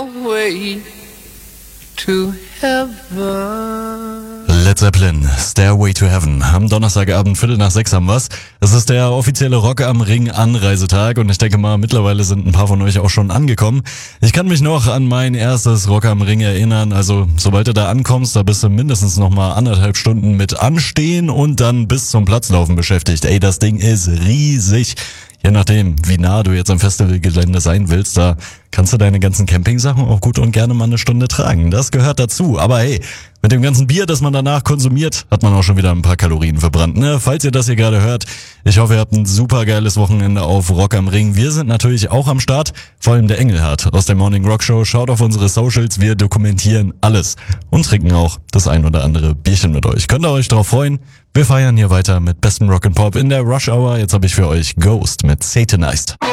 Stairway to Heaven. Led Zeppelin, Stairway to Heaven. Am Donnerstagabend 5:45 haben wir's. Es ist der offizielle Rock am Ring Anreisetag und ich denke mal, mittlerweile sind ein paar von euch auch schon angekommen. Ich kann mich noch an mein erstes Rock am Ring erinnern. Also, sobald du da ankommst, da bist du mindestens noch mal 1,5 Stunden mit Anstehen und dann bis zum Platzlaufen beschäftigt. Ey, das Ding ist riesig. Je nachdem, wie nah du jetzt am Festivalgelände sein willst, da kannst du deine ganzen Campingsachen auch gut und gerne mal eine Stunde tragen. Das gehört dazu. Aber hey, mit dem ganzen Bier, das man danach konsumiert, hat man auch schon wieder ein paar Kalorien verbrannt. Ne? Falls ihr das hier gerade hört, ich hoffe, ihr habt ein super geiles Wochenende auf Rock am Ring. Wir sind natürlich auch am Start, vor allem der Engelhardt aus der Morning Rock Show. Schaut auf unsere Socials, wir dokumentieren alles und trinken auch das ein oder andere Bierchen mit euch. Könnt ihr euch drauf freuen? Wir feiern hier weiter mit bestem Rock and Pop in der Rush Hour. Jetzt habe ich für euch Ghost mit Satanized.